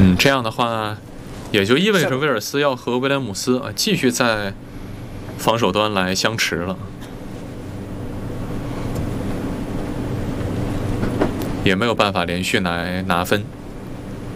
这样的话，也就意味着威尔斯要和威廉姆斯继续在防守端来相持了，也没有办法连续来拿分。